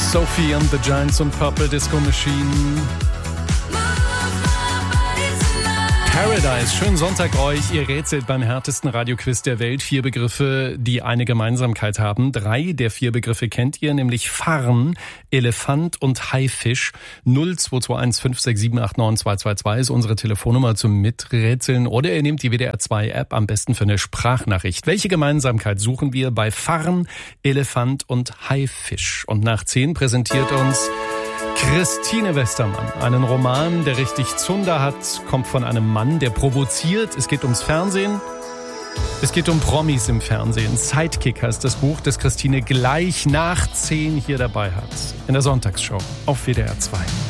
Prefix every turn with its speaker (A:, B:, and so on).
A: Sophie and the Giants und Purple Disco Machine. Paradise, schönen Sonntag euch. Ihr rätselt beim härtesten Radioquiz der Welt 4 Begriffe, die eine Gemeinsamkeit haben. 3 der 4 Begriffe kennt ihr, nämlich Farn, Elefant und Haifisch. 0221 567 89222 ist unsere Telefonnummer zum Miträtseln. Oder ihr nehmt die WDR 2 App, am besten für eine Sprachnachricht. Welche Gemeinsamkeit suchen wir bei Farn, Elefant und Haifisch? Und nach 10 präsentiert uns Christine Westermann, einen Roman, der richtig Zunder hat, kommt von einem Mann, der provoziert. Es geht ums Fernsehen, es geht um Promis im Fernsehen. Sidekick heißt das Buch, das Christine gleich nach 10 hier dabei hat. In der Sonntagsshow auf WDR 2.